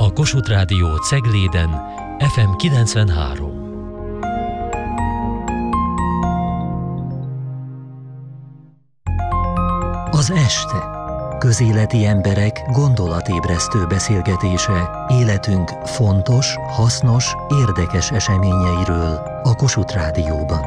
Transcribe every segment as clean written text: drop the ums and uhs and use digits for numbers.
a Kossuth Rádió Cegléden, FM 93. Az este. Közéleti emberek gondolatébresztő beszélgetése életünk fontos, hasznos, érdekes eseményeiről a Kossuth Rádióban.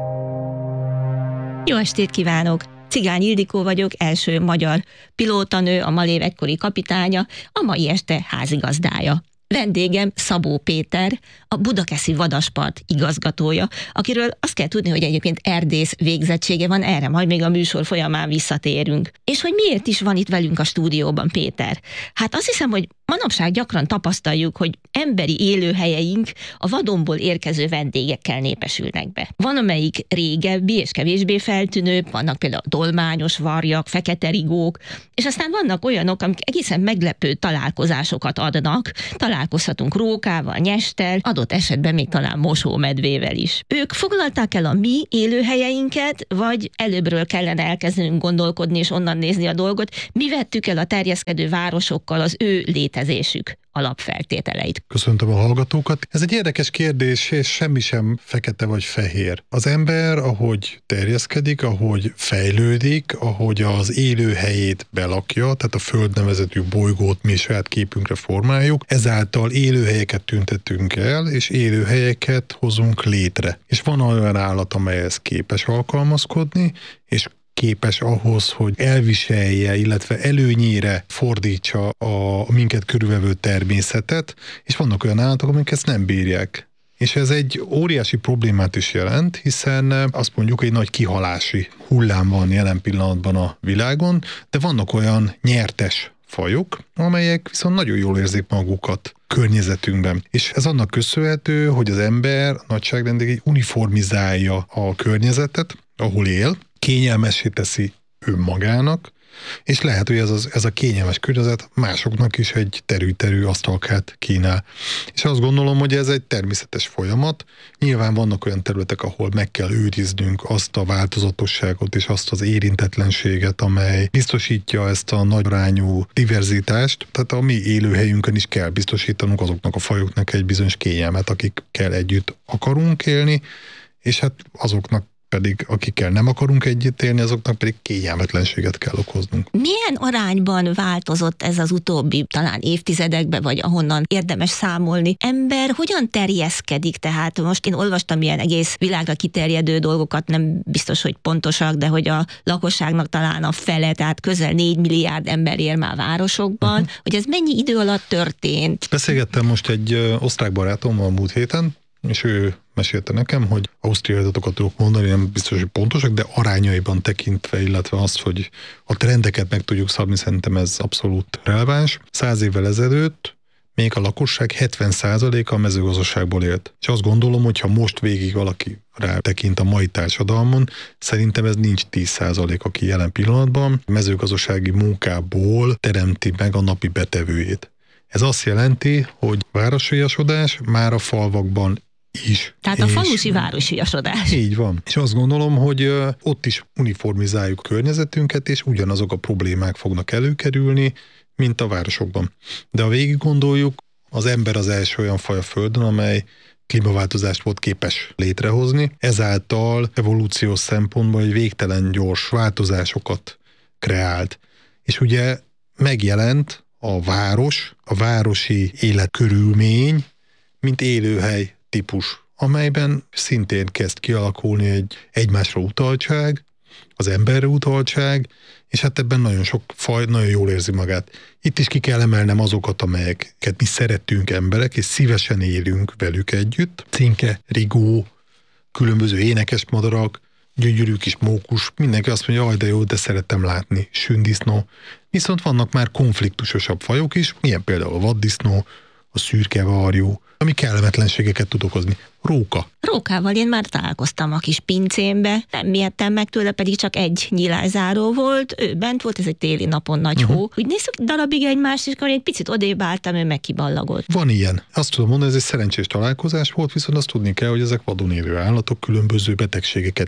Jó estét kívánok! Cigány Ildikó vagyok, első magyar pilótanő, a Malév ekkori kapitánya, a mai este házigazdája. Vendégem Szabó Péter, a Budakeszi Vadaspart igazgatója, akiről azt kell tudni, hogy egyébként erdész végzettsége van, erre majd még a műsor folyamán visszatérünk. És hogy miért is van itt velünk a stúdióban Péter? Hát azt hiszem, hogy manapság gyakran tapasztaljuk, hogy emberi élőhelyeink a vadonból érkező vendégekkel népesülnek be. Van, amelyik régebbi és kevésbé feltűnő, vannak például dolmányos varjak, fekete rigók, és aztán vannak olyanok, amik egészen meglepő találkozásokat adnak. Találkozhatunk rókával, nyesttel, adott esetben még talán mosómedvével is. Ők foglalták el a mi élőhelyeinket, vagy előbbről kellene elkezdenünk gondolkodni és onnan nézni a dolgot? Mi vettük el a terjeszkedő városokkal az ő létezésük alapfeltételeit? Köszöntöm a hallgatókat. Ez egy érdekes kérdés, és semmi sem fekete vagy fehér. Az ember, ahogy terjeszkedik, ahogy fejlődik, ahogy az élőhelyét belakja, tehát a Föld nevezetű bolygót mi saját képünkre formáljuk, ezáltal élőhelyeket tüntetünk el, és élőhelyeket hozunk létre. És van olyan állat, amelyhez képes alkalmazkodni, és képes ahhoz, hogy elviselje, illetve előnyére fordítsa a minket körülvevő természetet, és vannak olyan állatok, amik ezt nem bírják. És ez egy óriási problémát is jelent, hiszen azt mondjuk, egy nagy kihalási hullám van jelen pillanatban a világon, de vannak olyan nyertes fajok, amelyek viszont nagyon jól érzik magukat környezetünkben. És ez annak köszönhető, hogy az ember nagyságrendileg uniformizálja a környezetet, ahol él, kényelmessé teszi önmagának, és lehet, hogy ez a kényelmes környezet másoknak is egy terű asztalkát kínál. És azt gondolom, hogy ez egy természetes folyamat. Nyilván vannak olyan területek, ahol meg kell őriznünk azt a változatosságot és azt az érintetlenséget, amely biztosítja ezt a nagyarányú diverzitást. Tehát a mi élőhelyünkön is kell biztosítanunk azoknak a fajoknak egy bizonyos kényelmet, akikkel együtt akarunk élni, és hát azoknak pedig akikkel nem akarunk együtt élni, azoknak pedig kényelmetlenséget kell okoznunk. Milyen arányban változott ez az utóbbi talán évtizedekben, vagy ahonnan érdemes számolni? Ember hogyan terjeszkedik? Tehát most én olvastam ilyen egész világra kiterjedő dolgokat, nem biztos, hogy pontosak, de hogy a lakosságnak talán a fele, tehát közel 4 milliárd ember él már városokban, hogy ez mennyi idő alatt történt? Beszélgettem most egy osztrák barátommal a múlt héten, és ő mesélte nekem, hogy ausztriai adatokat tudok mondani, nem biztos, hogy pontosak, de arányaiban tekintve, illetve azt, hogy a trendeket meg tudjuk szabni, szerintem ez abszolút releváns. 100 évvel ezelőtt még a lakosság 70%-a a mezőgazdaságból élt. És azt gondolom, hogy ha most végig valaki rátekint a mai társadalmon, szerintem ez nincs 10%, aki jelen pillanatban mezőgazdasági munkából teremti meg a napi betevőjét. Ez azt jelenti, hogy városiasodás már a falvakban is. Tehát a falusi városiasodás. Így van. És azt gondolom, hogy ott is uniformizáljuk környezetünket, és ugyanazok a problémák fognak előkerülni, mint a városokban. De ha végig gondoljuk, az ember az első olyan faj a Földön, amely klímaváltozást volt képes létrehozni, ezáltal evolúciós szempontból egy végtelen gyors változásokat kreált. És ugye megjelent a város, a városi életkörülmény, mint élőhely típus, amelyben szintén kezd kialakulni egy egymásra utaltság, az emberre utaltság, és hát ebben nagyon sok faj nagyon jól érzi magát. Itt is ki kell emelnem azokat, amelyeket mi szeretünk emberek, és szívesen élünk velük együtt. Cinke, rigó, különböző énekes madarak, gyönyörű kis mókus, mindenki azt mondja, jaj, de jó, de szeretem látni, sündisznó. Viszont vannak már konfliktusosabb fajok is, ilyen például a vaddisznó, a szürke varjú, ami kellemetlenségeket tud okozni. Róka. Rókával én már találkoztam a kis pincémbe, nem ijedtem meg tőle, pedig csak egy nyílászáró volt, ő bent volt, ez egy téli napon nagy hó. Úgy nézzük darabig egymást, és akkor egy picit odébb álltam, ő meg kiballagott. Van ilyen. Azt tudom mondani, ez egy szerencsés találkozás volt, viszont azt tudni kell, hogy ezek vadon élő állatok különböző betegségeket is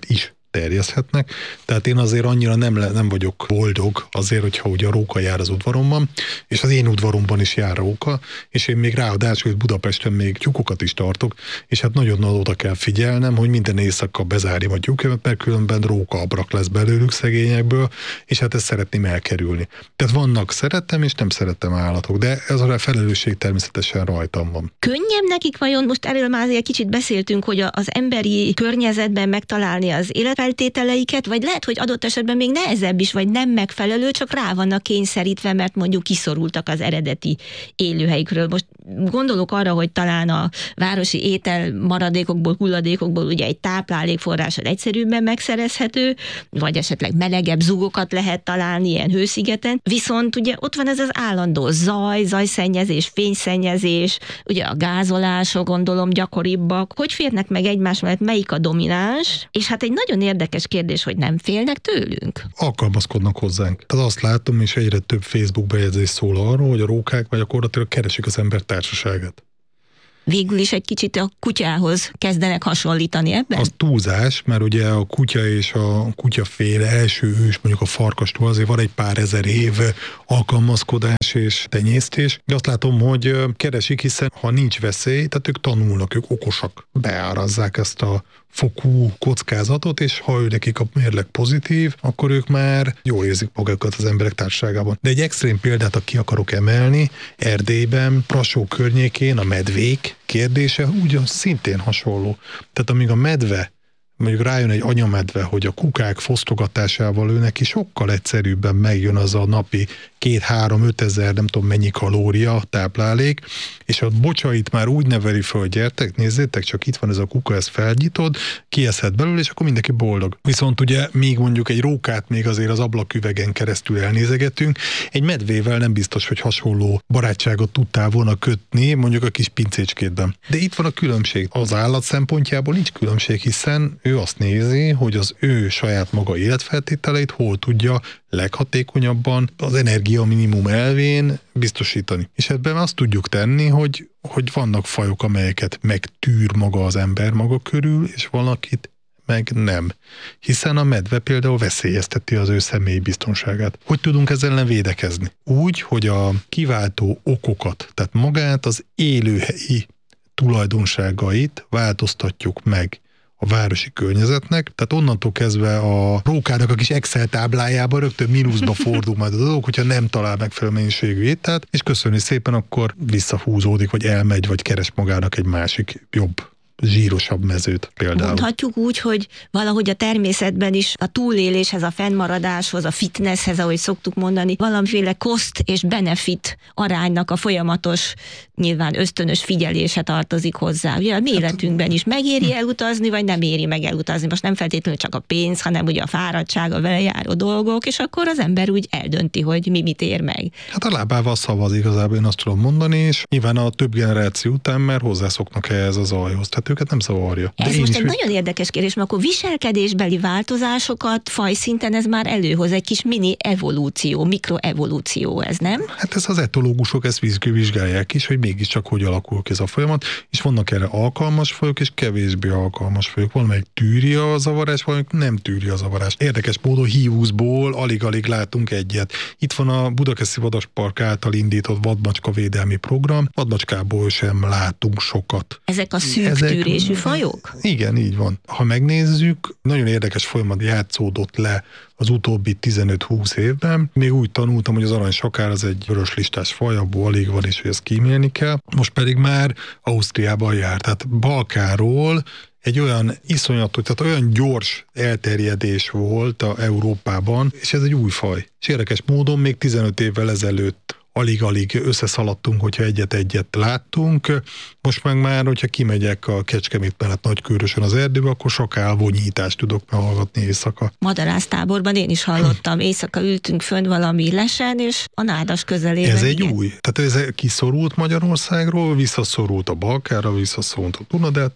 terjeszthetnek. Tehát én azért annyira nem vagyok boldog azért, hogyha ugye a róka jár az udvaromban, és az én udvaromban is jár róka, és én még ráadásul Budapesten még tyúkokat is tartok, és hát nagyon oda kell figyelnem, hogy minden éjszaka bezárjam a tyúkokat, mert különben róka abrak lesz belőlük szegényekből, és hát ezt szeretném elkerülni. Tehát vannak szeretem és nem szeretem állatok, de ez a felelősség természetesen rajtam van. Könnyebb nekik vajon, most erről már egy kicsit beszéltünk, hogy az emberi környezetben megtalálni az életfeltételeiket, vagy lehet, hogy adott esetben még nehezebb is, vagy nem megfelelő, csak rá vannak kényszerítve, mert mondjuk kiszorultak az eredeti élőhelyükről. Most gondolok arra, hogy talán a városi étel maradékokból, hulladékokból ugye egy táplálékforrás egyszerűbben megszerezhető, vagy esetleg melegebb zugokat lehet találni ilyen hőszigeten. Viszont ugye ott van ez az állandó zajszennyezés, fényszennyezés, ugye a gázolások gondolom gyakoribbak. Hogy férnek meg egymás mellett, melyik a domináns? És hát egy nagyon érdekes kérdés, hogy nem félnek tőlünk? Alkalmazkodnak hozzánk. Tehát azt látom, és egyre több Facebook bejegyzés szól arról, hogy a rókák vagy gyakorlatilag keresik az ember társaságát. Végül is egy kicsit a kutyához kezdenek hasonlítani ebben? Az túlzás, mert ugye a kutya és a kutyaféle első ős, mondjuk a farkastól azért van egy pár ezer év alkalmazkodás és tenyésztés. De azt látom, hogy keresik, hiszen ha nincs veszély, tehát ők tanulnak, ők okosak. Beárazzák ezt a fokú kockázatot, és ha ő nekik a mérleg pozitív, akkor ők már jól érzik magukat az emberek társaságában. De egy extrém példát, aki akarok emelni, Erdélyben, Brassó környékén a medvék kérdése ugyan szintén hasonló. Tehát amíg a medve, mondjuk rájön egy anyamedve, hogy a kukák fosztogatásával ő neki sokkal egyszerűbben megjön az a napi 2-3-5 ezer, nem tudom mennyi kalória táplálék, és a bocsait már úgy neveli föl, hogy gyertek, nézzétek, csak itt van ez a kuka, ezt felnyitod, kieszed belőle, és akkor mindenki boldog. Viszont ugye még mondjuk egy rókát még azért az ablaküvegen keresztül elnézegetünk, egy medvével nem biztos, hogy hasonló barátságot tudtál volna kötni, mondjuk a kis pincécskédben. De itt van a különbség. Az állat szempontjából nincs különbség, hiszen ő azt nézi, hogy az ő saját maga életfeltételeit hol tudja leghatékonyabban az energia minimum elvén biztosítani. És ebben azt tudjuk tenni, hogy vannak fajok, amelyeket megtűr maga az ember maga körül, és valakit meg nem. Hiszen a medve például veszélyezteti az ő személyi biztonságát. Hogy tudunk ezzel ellen védekezni? Úgy, hogy a kiváltó okokat, tehát magát az élőhelyi tulajdonságait változtatjuk meg a városi környezetnek, tehát onnantól kezdve a rókának a kis Excel táblájába rögtön mínuszba fordul majd a dolog, hogyha nem talál megfelelő mennyiségű ételt, és köszönni szépen, akkor visszahúzódik, vagy elmegy, vagy keres magának egy másik jobb, zsírosabb mezőt például. Mondhatjuk úgy, hogy valahogy a természetben is a túléléshez, a fennmaradáshoz, a fitnesshez, ahogy szoktuk mondani, valamiféle cost és benefit aránynak a folyamatos, nyilván ösztönös figyelése tartozik hozzá. Ugye a mi életünkben is megéri elutazni, vagy nem éri meg elutazni. Most nem feltétlenül csak a pénz, hanem ugye a fáradtság, a vele járó dolgok, és akkor az ember úgy eldönti, hogy mi mit ér meg. Hát a lábával szavaz igazából, én azt tudom mondani, és nyilván a több generáció után már hozzászoknak ehhez a zajhoz. Tehát őket nem zavarja. Ez most egy nagyon érdekes kérdés, mert akkor viselkedésbeli változásokat fajszinten ez már előhoz, egy kis mini evolúció, mikroevolúció, ez nem? Hát ez az etológusok ezt vizsgálják is, hogy mégiscsak hogy alakul ki ez a folyamat, és vannak erre alkalmas fajok, és kevésbé alkalmas fajok. Valamelyik tűri a zavarást, valamelyik nem tűri a zavarást. Érdekes módon hiúzból alig-alig látunk egyet. Itt van a Budakeszi Vadaspark által indított vadmacska védelmi program, vadmacskából sem látunk sokat. Ezek a szűk tűrésű fajok? Igen, így van. Ha megnézzük, nagyon érdekes folyamat játszódott le az utóbbi 15-20 évben. Még úgy tanultam, hogy az aranysakár az egy vörös listás faj, abból alig van, és hogy ezt kímélni kell. Most pedig már Ausztriában jár. Tehát Balkánról egy olyan iszonyatos, tehát olyan gyors elterjedés volt Európában, és ez egy új faj. És érdekes módon még 15 évvel ezelőtt alig-alig összeszaladtunk, hogyha egyet-egyet láttunk. Most meg már, hogyha kimegyek a Kecskemét mellett Nagykőrösön az erdőbe, akkor sakálvonyítást tudok hallgatni éjszaka. Madarásztáborban én is hallottam. Éjszaka ültünk fönn valami lesen, és a nádas közelében. Ez egy új. Tehát ez kiszorult Magyarországról, visszaszorult a Balkánra, visszaszorult a Dunadeltába,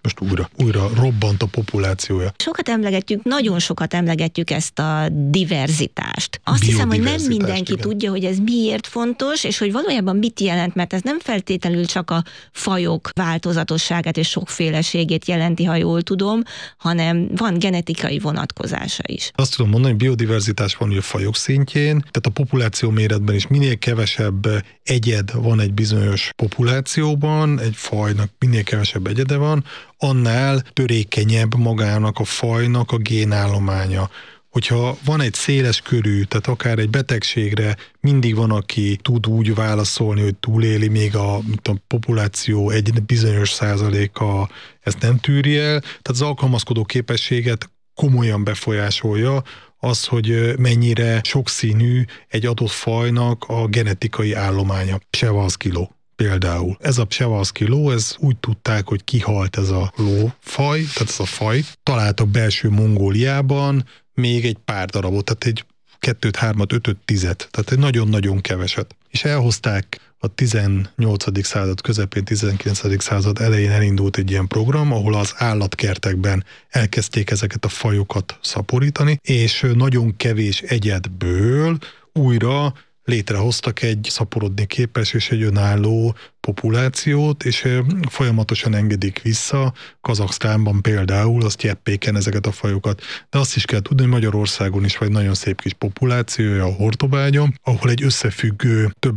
most újra robbant a populációja. Nagyon sokat emlegetjük ezt a diverzitást. Azt hiszem, hogy nem mindenki tudja, hogy ez miért fontos, és hogy valójában mit jelent, mert ez nem feltétlenül csak a fajok változatosságát és sokféleségét jelenti, ha jól tudom, hanem van genetikai vonatkozása is. Azt tudom mondani, hogy biodiverzitás van a fajok szintjén, tehát a populáció méretben is minél kevesebb egyed van egy bizonyos populációban, egy fajnak minél kevesebb egyede van, annál törékenyebb magának a fajnak a génállománya. Hogyha van egy széles körű, tehát akár egy betegségre mindig van, aki tud úgy válaszolni, hogy túléli, még a populáció egy bizonyos százaléka ezt nem tűri el, tehát az alkalmazkodó képességet komolyan befolyásolja az, hogy mennyire sokszínű egy adott fajnak a genetikai állománya. Przewalski ló például. Ez a Przewalski ló, ez úgy tudták, hogy kihalt ez a lófaj, tehát ez a faj. Találtak belső Mongóliában még egy pár darabot, tehát egy 2, 3, 5, 10, tehát egy nagyon-nagyon keveset. És elhozták a 18. század közepén, 19. század elején elindult egy ilyen program, ahol az állatkertekben elkezdték ezeket a fajokat szaporítani, és nagyon kevés egyedből újra létrehoztak egy szaporodni képes és egy önálló populációt, és folyamatosan engedik vissza. Kazaksztánban például, azt Jeppéken ezeket a fajokat. De azt is kell tudni, hogy Magyarországon is van egy nagyon szép kis populációja, a Hortobágyon, ahol egy összefüggő, több